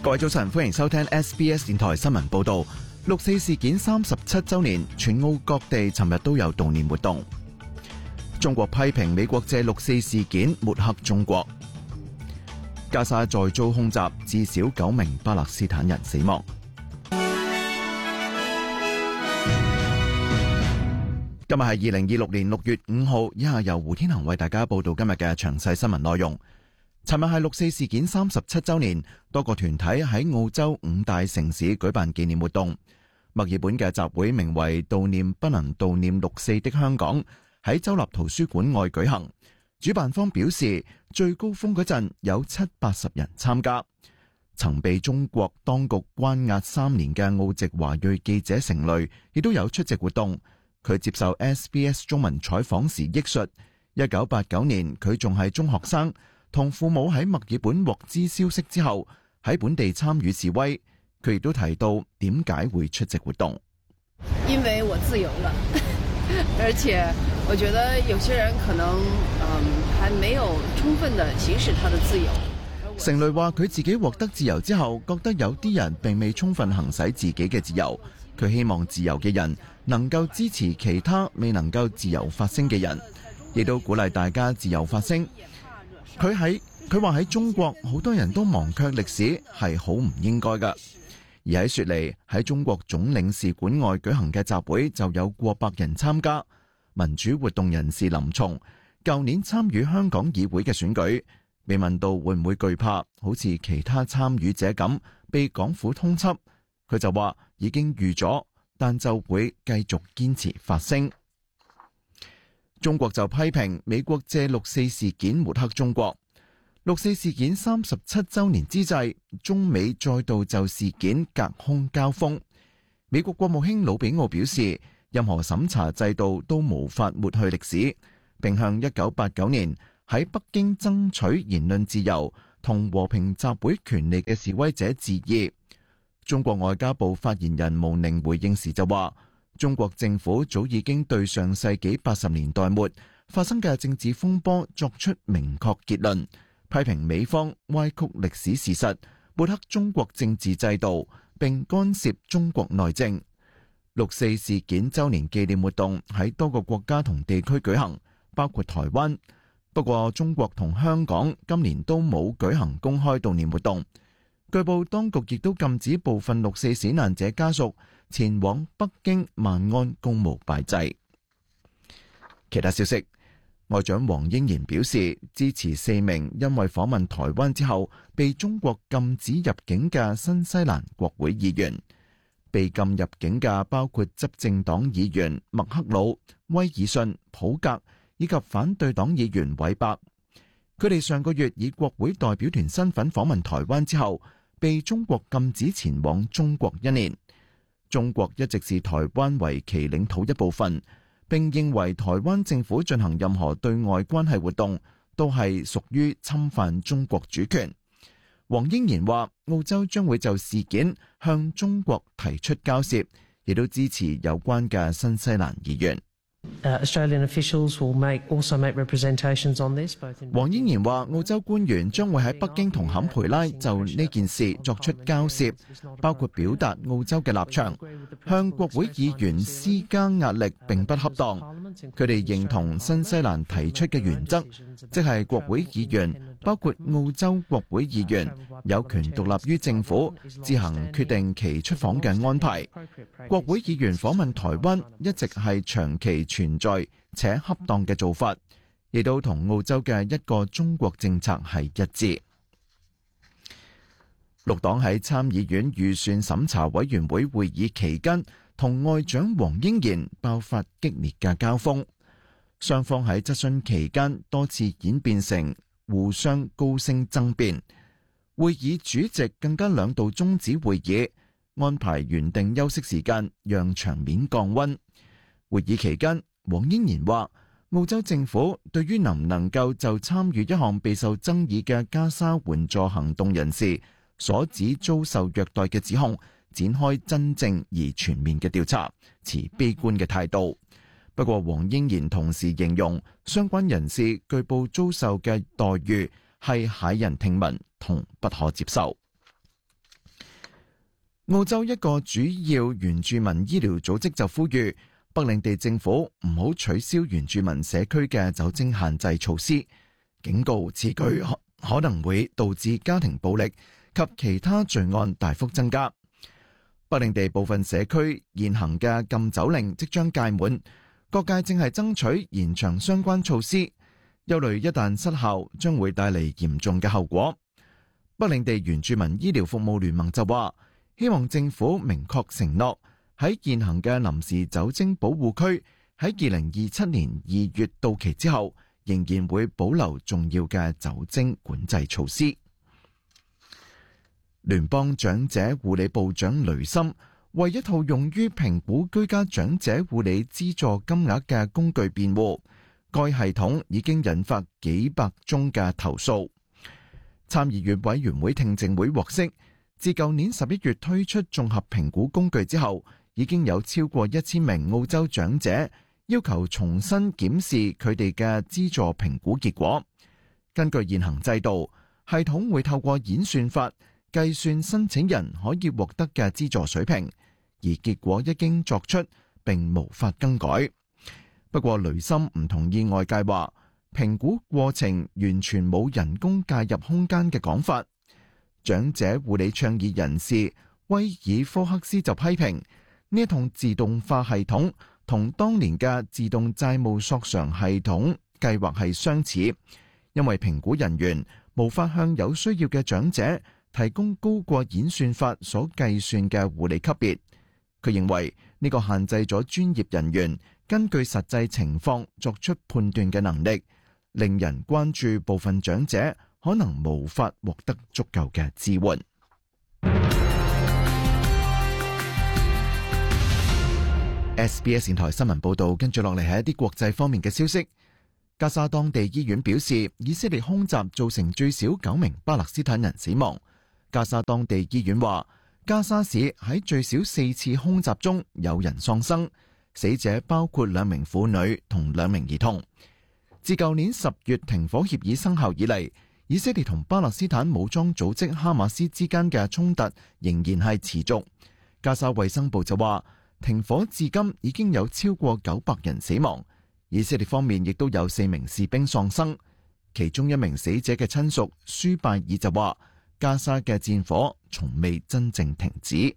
各位早晨，歡迎收聽 SBS 電台新聞報道。六四事件37週年，全澳各地尋日都有悼念活動。中國批評美國借六四事件抹黑中國。加沙再遭空襲，至少9名巴勒斯坦人死亡。今日係2026年6月5號，以下由胡天恒為大家報道今日嘅詳細新聞內容。尋日係六四事件37週年，多個團體喺澳洲5大城市舉辦紀念活動。墨爾本嘅集會名為悼念不能悼念六四的香港，喺州立圖書館外舉行。主辦方表示，最高峰嗰陣有780人參加。曾被中國當局關押3年嘅澳籍華裔記者成蕾亦都有出席活動。佢接受 SBS 中文採訪時憶述，1989年佢仲係中學生，同父母喺墨爾本獲知消息之後，喺本地參與示威。佢亦都提到點解會出席活動。 因為我自由了，而且我覺得有些人可能還沒有充分地行使他的自由。 成蕾話佢自己獲得自由之後，覺得有啲人並未充分行使自己嘅自由。佢希望自由嘅人能夠支持其他未能夠自由發聲嘅人，亦都鼓勵大家自由發聲。佢話喺中國好多人都忘卻歷史係好唔應該㗎。而喺雪梨喺中國總領事館外舉行嘅集會就有過百人參加。民主活動人士林松舊年參與香港議會嘅選舉，被問到會唔會懼怕好似其他參與者咁被港府通緝，佢就話已經預咗，但就會繼續堅持發聲。中國就批評美國借六四事件抹黑中國。六四事件37週年之際，中美再度就事件隔空交鋒。美國國務卿魯比奧表示，任何審查制度都無法抹去歷史，並向1989年喺北京爭取言論自由同和平集會權利嘅示威者致意。中國外交部發言人毛寧回應時就話，中國政府早已經對上世紀80年代末發生嘅政治風波作出明確結論，批評美方歪曲歷史事實，抹黑中國政治制度，並干涉中國內政。六四事件週年紀念活動喺多個國家同地區舉行，包括台灣。不過中國同香港今年都冇舉行公開悼念活動。據報當局亦都禁止部分六四死難者家屬前往北京萬安公墓拜祭。其他消息，外長黃英賢表示支持4名因為訪問台灣之後被中國禁止入境嘅新西蘭國會議員。被禁入境嘅包括執政黨議員麥克魯、威爾遜、普格以及反對黨議員韋伯。佢哋上個月以國會代表團身份訪問台灣之後，被中國禁止前往中國1年。中國一直視台灣為其領土一部分，並認為台灣政府進行任何對外關係活動都係屬於侵犯中國主權。黃英賢話，澳洲將會就事件向中國提出交涉，亦都支持有關嘅新西蘭議員。 Australian officials will also make representations on this. 黃英賢話，澳洲官員將會喺北京同坎培拉就呢件事作出交涉，包括表達澳洲嘅立場，向國會議員施加壓力並不恰當。佢哋認同新西蘭提出嘅原則，即係國會議員，包括澳洲國會議員，有權獨立於政府，自行決定其出訪嘅安排。國會議員訪問台灣一直係長期存在且恰當嘅做法，亦都同澳洲嘅一個中國政策係一致。綠黨喺參議院預算審查委員會會議期間，同外長黃英賢爆發激烈嘅交鋒，雙方喺質詢期間多次演變成互相高聲爭辯。會議主席更加2度終止會議，安排原定休息時間，讓場面降溫。會議期間，黃英賢話，澳洲政府對於能唔能夠就參與一項備受爭議嘅加沙援助行動人士所指遭受虐待嘅指控，展開真正而全面嘅調查，持悲觀嘅態度。不過黃英賢同時形容相關人士據報遭受嘅待遇係駭人聽聞同不可接受。 澳洲一個主要原住民醫療組織就呼籲北領地政府唔好取消原住民社區嘅酒精限制措施，警告此舉可能會導致家庭暴力及其他罪案大幅增加。北領地部分社區現行嘅禁酒令即將屆滿，各界正係爭取延長相關措施，憂慮一旦失效將會帶嚟嚴重嘅後果。北領地原住民醫療服務聯盟就話，希望政府明確承諾喺現行嘅臨時酒精保護區喺2027年2月到期之後，仍然會保留重要嘅酒精管制措施。聯邦長者護理部長雷森為一套用於評估居家長者護理資助金額嘅工具辯護，該系統已經引發幾百宗嘅投訴。參議院委員會聽證會獲悉，自舊年11月推出綜合評估工具之後，已經有超過1000名澳洲長者要求重新檢視佢哋嘅資助評估結果。根據現行制度，系統會透過演算法計算申請人可以獲得嘅資助水平，而結果一經作出並無法更改。不過雷森唔同意外界話評估過程完全冇人工介入空間嘅講法。長者護理倡議人士威爾科克斯就批評呢一套自動化系統同當年嘅自動債務索償系統計劃係相似，因為評估人員無法向有需要嘅長者提供高過演算法所計算嘅護理級別。佢認為呢個限制咗專業人員根據實際情況作出判斷嘅能力，令人關注部分長者可能無法獲得足夠嘅支援。SBS 電台新聞報道，跟住落嚟係一啲國際方面嘅消息。加沙當地醫院表示，以色列空襲造成最少9名巴勒斯坦人死亡。加沙當地醫院話，加沙市喺最少4次空襲中有人喪生，死者包括2名婦女同2名兒童。自舊年10月停火協議生效以嚟，以色列同巴勒斯坦武裝組織哈馬斯之間嘅衝突仍然係持續。加沙衛生部就話，停火至今已經有超過900人死亡。以色列方面亦都有4名士兵喪生，其中1名死者嘅親屬舒拜爾就話，加沙嘅戰火從未真正停止。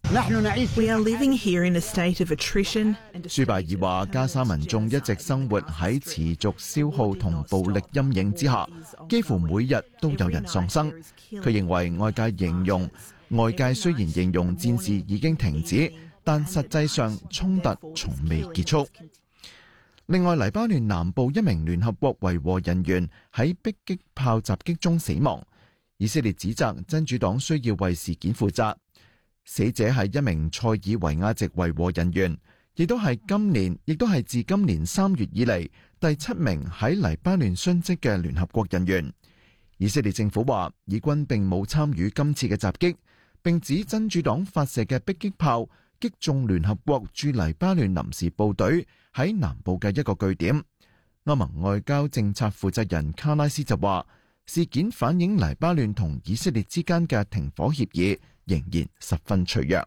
We are living here in a state of attrition. 舒拜爾話，加沙民眾一直生活喺持續消耗同暴力陰影之下，幾乎每日都有人喪生。佢認為外界雖然形容戰事已經停止，但實際上衝突從未結束。另外，黎巴嫩南部1名聯合國維和人員喺迫擊炮襲擊中死亡，以色列指責真主黨需要為事件負責。死者係1名塞爾維亞籍維和人員，亦都係自今年3月以嚟第7名喺黎巴嫩殉職嘅聯合國人員。以色列政府話，以軍並冇參與今次嘅襲擊，並指真主黨發射嘅迫擊炮擊中聯合國駐黎巴嫩臨時部隊喺南部嘅一個據點。歐盟外交政策負責人卡拉斯就話，事件反映黎巴嫩同以色列之間嘅停火協議仍然十分脆弱。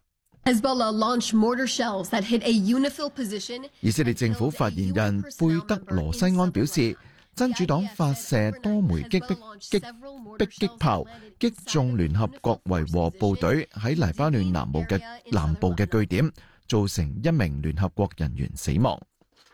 以色列政府發言人貝德羅西安表示，真主黨發射多枚迫擊炮擊中聯合國維和部隊喺黎巴嫩南部嘅據點，造成1名聯合國人員死亡。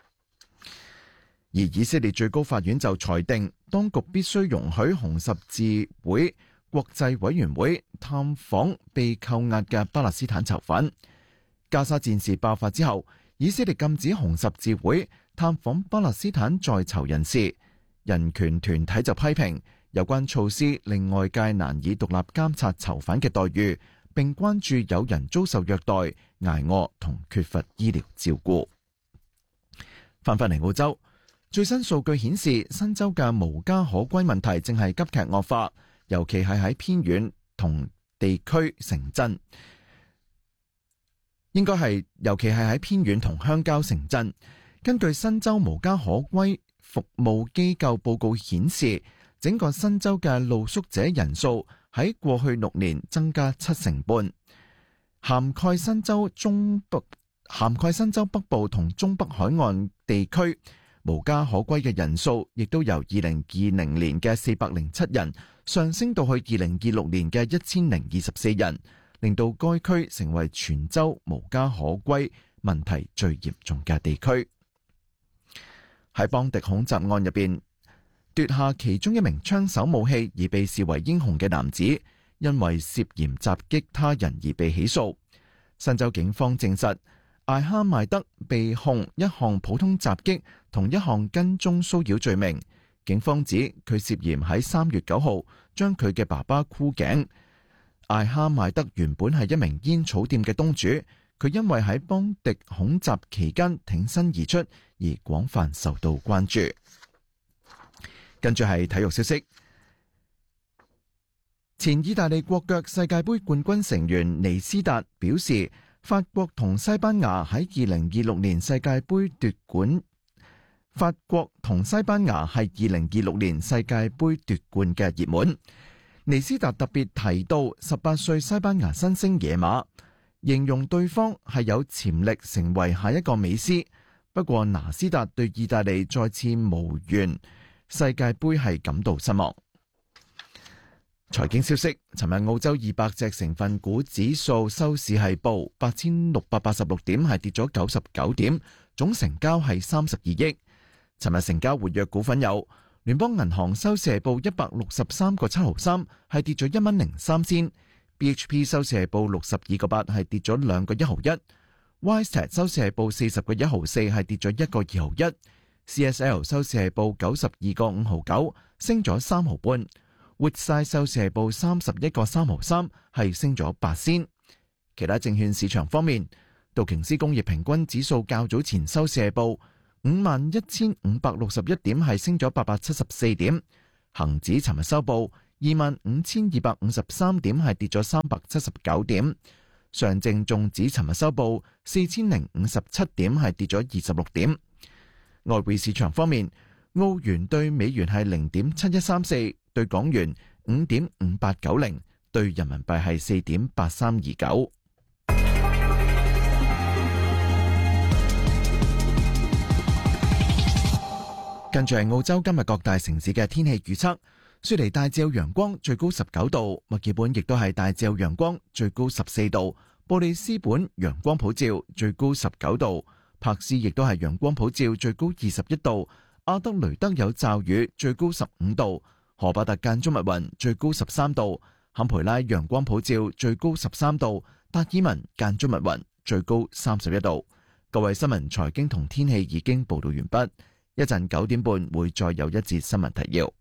而以色列最高法院就裁定，當局必須容許紅十字會國際委員會探訪被扣押嘅巴勒斯坦囚犯。加沙戰事爆發之後，以色列禁止紅十字會探訪巴勒斯坦在囚人士。人權團體就批評有關措施令外界難以獨立監察囚犯嘅待遇，並關注有人遭受虐待、挨餓同缺乏醫療照顧。翻返嚟澳洲，最新數據顯示，新州嘅無家可歸問題正係急劇惡化，尤其係喺偏遠同地區城鎮，尤其係喺偏遠同鄉郊城鎮。根據新州無家可歸服務機構報告顯示，整個新州嘅露宿者人數喺過去6年增加7成半。 涵蓋新州北部同中北海岸地區，無家可歸嘅人數亦都由2020年嘅407人上升到去2026年嘅1024人，令到該區成為全州無家可歸問題最嚴重嘅地區。喺邦迪恐襲案入邊，奪下其中一名槍手武器而被視為英雄嘅男子，因為涉嫌襲擊他人而被起訴。新州警方證實，艾哈邁德被控一項普通襲擊同一項跟蹤騷擾罪名。警方指佢涉嫌喺3月9號將佢嘅爸爸箍頸。艾哈邁德原本係一名煙草店嘅東主，佢因為喺邦迪恐襲期間挺身而出而廣泛受到關注。跟住係體育消息，前意大利國腳世界盃冠軍成員尼斯達表示，法國同西班牙喺2026年世界盃奪冠。法國同西班牙係2026年世界盃奪冠嘅熱門。尼斯達特別提到18歲西班牙新星野馬，形容對方係有潛力成為下一個美斯。不過拿斯達對意大利再次無緣世界盃係感到失望。財經消息，尋日澳洲200隻成分股指數收市係報8686點，係跌咗99點，總成交係32億。尋日成交活躍股份有聯邦銀行收市係報163個7毫三，係跌咗1蚊03仙。BHP 收市係報62個8，係跌咗2個1毫1。WiseTech 收市係報40個1毫4，係跌咗1個2毫1。CSL 收市係報92個5毫9，升咗3毫半。Woodside 收市係報31個3毫3，係升咗8仙。其他證券市場方面，道瓊斯工業平均指數較早前收市係報51,561點，係升咗874點。恒指尋日收報25,253點，係跌咗379點。上證綜指尋日收報4,057點，係跌咗26點。外匯市場方面，澳元對美元係0.7134，對港元5.5890，對人民幣係4.8329。跟住係澳洲今日各大城市嘅天氣預測。雪梨大致有陽光，最高19度；墨爾本亦都係大致有陽光，最高14度；布里斯本陽光普照，最高19度；柏斯亦都係陽光普照，最高21度；阿德雷德有驟雨，最高15度；荷巴特間中密雲，最高13度；坎培拉陽光普照，最高13度；達爾文間中密雲，最高31度。各位新聞、財經同天氣已經報道完畢，一陣9點半會再有一節新聞提要。